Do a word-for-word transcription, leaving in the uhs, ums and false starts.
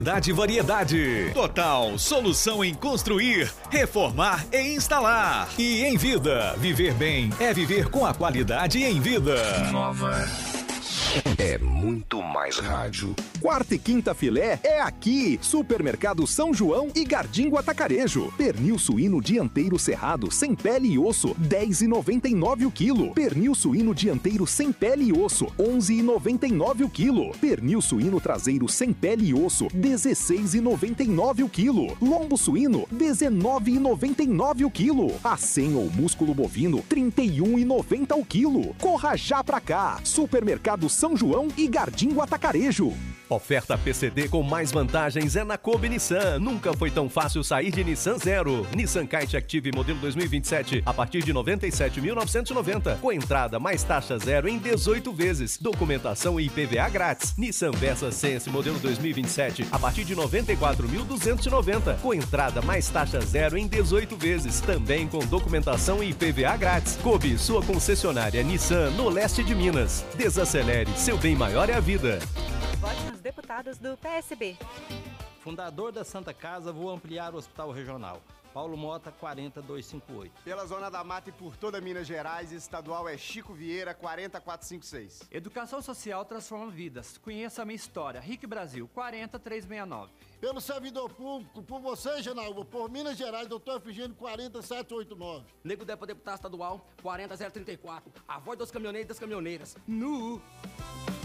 Variedade, variedade. Total solução em construir, reformar e instalar. E em vida, viver bem é viver com a qualidade em vida. Nova. É muito mais rádio. Quarta e quinta filé é aqui. Supermercado São João e Gardingo Atacarejo. Pernil suíno dianteiro cerrado sem pele e osso, dez reais e noventa e nove o quilo. Pernil suíno dianteiro sem pele e osso, onze reais e noventa e nove o quilo. Pernil suíno traseiro sem pele e osso, dezesseis reais e noventa e nove o quilo. Lombo suíno, dezenove reais e noventa e nove o quilo. Acém ou músculo bovino, trinta e um reais e noventa o quilo. Corra já pra cá. Supermercado São João e Gardingo Atacarejo. Oferta P C D com mais vantagens é na Kobe Nissan. Nunca foi tão fácil sair de Nissan Zero. Nissan Kite Active modelo dois mil e vinte e sete a partir de noventa e sete mil novecentos e noventa. Com entrada mais taxa zero em dezoito vezes. Documentação e I P V A grátis. Nissan Versa Sense modelo dois mil e vinte e sete a partir de noventa e quatro mil duzentos e noventa. Com entrada mais taxa zero em dezoito vezes. Também com documentação e I P V A grátis. Kobe, sua concessionária Nissan no leste de Minas. Desacelere, seu bem maior é a vida. Vote nos deputados do P S B. Fundador da Santa Casa, vou ampliar o Hospital Regional. Paulo Mota, quarenta duzentos e cinquenta e oito. Pela Zona da Mata e por toda Minas Gerais, estadual é Chico Vieira, quarenta quatrocentos e cinquenta e seis. Educação social transforma vidas. Conheça a minha história. R I C Brasil, quarenta trezentos e sessenta e nove. Pelo servidor público, por você, Genalva, por Minas Gerais, doutor Efigênio, quarenta setecentos e oitenta e nove. Nego Depo, deputado estadual, quarenta zero trinta e quatro. A voz dos caminhoneiros e das caminhoneiras. Nu!